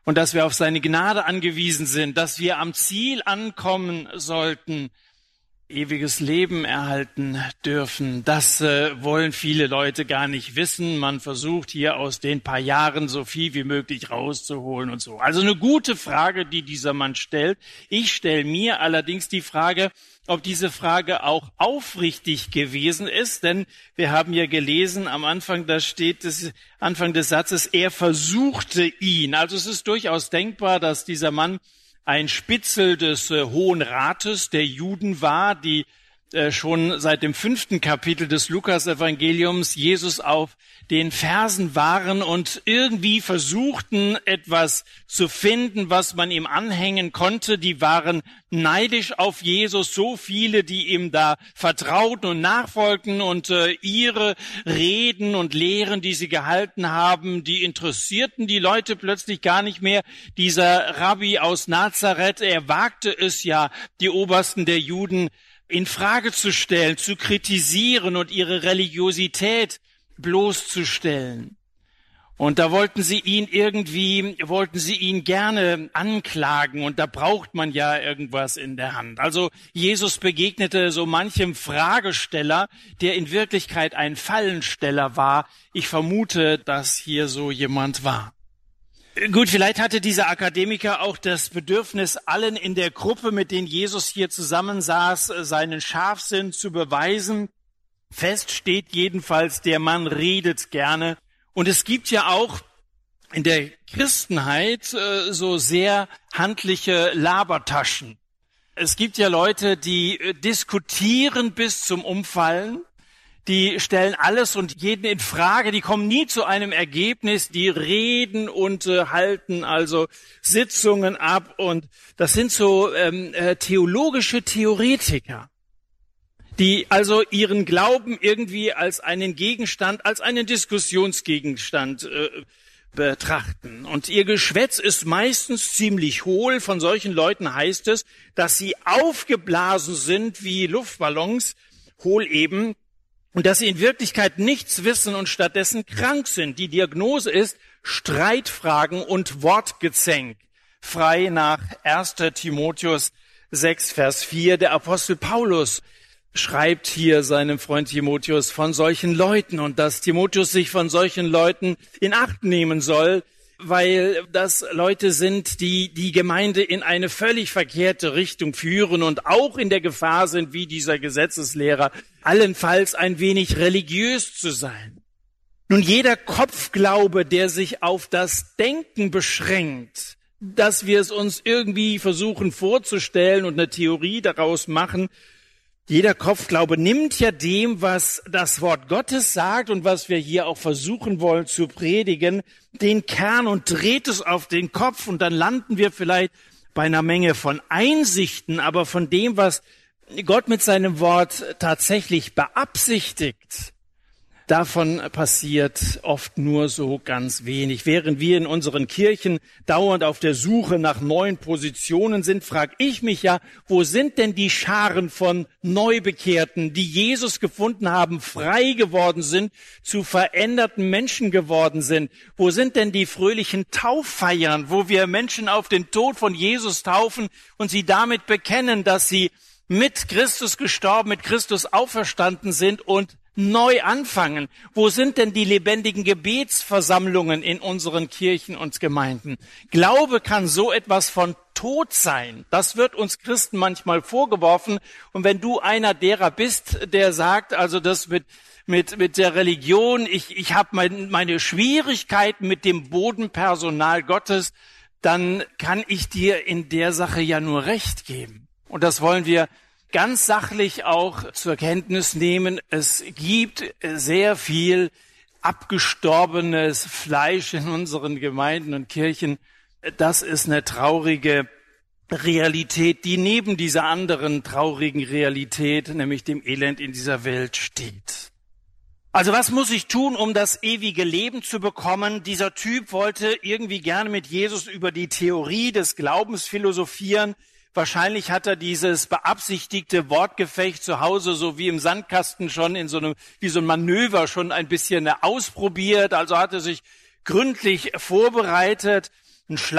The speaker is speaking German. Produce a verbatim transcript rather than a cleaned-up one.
und dass wir auf seine Gnade angewiesen sind, dass wir am Ziel ankommen sollten, ewiges Leben erhalten dürfen. Das äh, wollen viele Leute gar nicht wissen. Man versucht hier aus den paar Jahren so viel wie möglich rauszuholen und so. Also eine gute Frage, die dieser Mann stellt. Ich stelle mir allerdings die Frage, ob diese Frage auch aufrichtig gewesen ist, denn wir haben ja gelesen am Anfang, da steht es, Anfang des Satzes, er versuchte ihn. Also es ist durchaus denkbar, dass dieser Mann ein Spitzel des äh, Hohen Rates der Juden war, die äh, schon seit dem fünften Kapitel des Lukas-Evangeliums Jesus auf den Fersen waren und irgendwie versuchten, etwas zu finden, was man ihm anhängen konnte. Die waren neidisch auf Jesus, so viele, die ihm da vertrauten und nachfolgten und äh, ihre Reden und Lehren, die sie gehalten haben, die interessierten die Leute plötzlich gar nicht mehr. Dieser Rabbi aus Nazareth, er wagte es ja, die Obersten der Juden in Frage zu stellen, zu kritisieren und ihre Religiosität bloßzustellen. Und da wollten sie ihn irgendwie, wollten sie ihn gerne anklagen und da braucht man ja irgendwas in der Hand. Also Jesus begegnete so manchem Fragesteller, der in Wirklichkeit ein Fallensteller war. Ich vermute, dass hier so jemand war. Gut, vielleicht hatte dieser Akademiker auch das Bedürfnis, allen in der Gruppe, mit denen Jesus hier zusammensaß, seinen Scharfsinn zu beweisen. Fest steht jedenfalls, der Mann redet gerne. Und es gibt ja auch in der Christenheit äh, so sehr handliche Labertaschen. Es gibt ja Leute, die äh, diskutieren bis zum Umfallen. Die stellen alles und jeden in Frage, die kommen nie zu einem Ergebnis, die reden und äh, halten also Sitzungen ab und das sind so ähm, äh, theologische Theoretiker, die also ihren Glauben irgendwie als einen Gegenstand, als einen Diskussionsgegenstand äh, betrachten. Und ihr Geschwätz ist meistens ziemlich hohl. Von solchen Leuten heißt es, dass sie aufgeblasen sind wie Luftballons, hohl eben, und dass sie in Wirklichkeit nichts wissen und stattdessen krank sind. Die Diagnose ist Streitfragen und Wortgezänk. Frei nach erster Timotheus sechs, Vers vier. Der Apostel Paulus schreibt hier seinem Freund Timotheus von solchen Leuten und dass Timotheus sich von solchen Leuten in Acht nehmen soll, weil das Leute sind, die die Gemeinde in eine völlig verkehrte Richtung führen und auch in der Gefahr sind, wie dieser Gesetzeslehrer, allenfalls ein wenig religiös zu sein. Nun, jeder Kopfglaube, der sich auf das Denken beschränkt, dass wir es uns irgendwie versuchen vorzustellen und eine Theorie daraus machen, jeder Kopfglaube nimmt ja dem, was das Wort Gottes sagt und was wir hier auch versuchen wollen zu predigen, den Kern und dreht es auf den Kopf und dann landen wir vielleicht bei einer Menge von Einsichten, aber von dem, was Gott mit seinem Wort tatsächlich beabsichtigt, davon passiert oft nur so ganz wenig. Während wir in unseren Kirchen dauernd auf der Suche nach neuen Positionen sind, frage ich mich ja, wo sind denn die Scharen von Neubekehrten, die Jesus gefunden haben, frei geworden sind, zu veränderten Menschen geworden sind? Wo sind denn die fröhlichen Tauffeiern, wo wir Menschen auf den Tod von Jesus taufen und sie damit bekennen, dass sie mit Christus gestorben, mit Christus auferstanden sind und neu anfangen? Wo sind denn die lebendigen Gebetsversammlungen in unseren Kirchen und Gemeinden? Glaube kann so etwas von tot sein. Das wird uns Christen manchmal vorgeworfen. Und wenn du einer derer bist, der sagt, also das mit mit mit der Religion, ich ich habe mein, meine Schwierigkeiten mit dem Bodenpersonal Gottes, dann kann ich dir in der Sache ja nur recht geben. Und das wollen wir ganz sachlich auch zur Kenntnis nehmen. Es gibt sehr viel abgestorbenes Fleisch in unseren Gemeinden und Kirchen. Das ist eine traurige Realität, die neben dieser anderen traurigen Realität, nämlich dem Elend in dieser Welt, steht. Also was muss ich tun, um das ewige Leben zu bekommen? Dieser Typ wollte irgendwie gerne mit Jesus über die Theorie des Glaubens philosophieren. Wahrscheinlich hat er dieses beabsichtigte Wortgefecht zu Hause so wie im Sandkasten schon in so einem, wie so ein Manöver schon ein bisschen ausprobiert. Also hat er sich gründlich vorbereitet. Ein